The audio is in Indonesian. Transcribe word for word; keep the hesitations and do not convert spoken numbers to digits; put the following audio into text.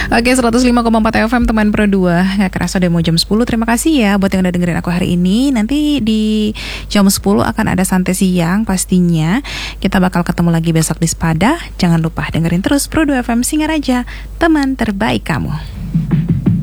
Oke, seratus lima koma empat F M teman Pro dua. Gak kerasa udah mau jam sepuluh. Terima kasih ya buat yang udah dengerin aku hari ini. Nanti di jam sepuluh akan ada santai siang pastinya. Kita bakal ketemu lagi besok di Sepada. Jangan lupa dengerin terus Pro dua F M Singaraja, teman terbaik kamu.